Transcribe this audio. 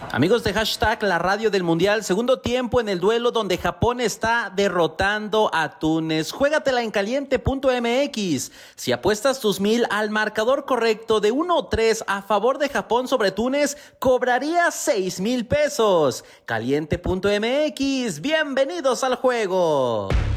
Amigos de Hashtag La Radio del Mundial, segundo tiempo en el duelo donde Japón está derrotando a Túnez. Juégatela en caliente.mx. Si apuestas tus 1000 al marcador correcto de 1-3 a favor de Japón sobre Túnez, cobrarías 6,000 pesos. Caliente.mx, bienvenidos al juego.